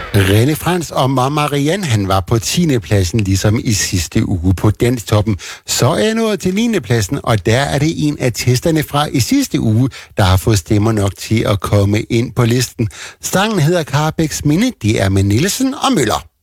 René Frans og Marianne, han var på 10. pladsen, ligesom i sidste uge på Danstoppen. Så er jeg nået til 9. pladsen, og der er det en af testerne fra i sidste uge, der har fået stemmer nok til at komme ind på listen. Sangen hedder Carbæks Minde, det er med Nielsen og Møller.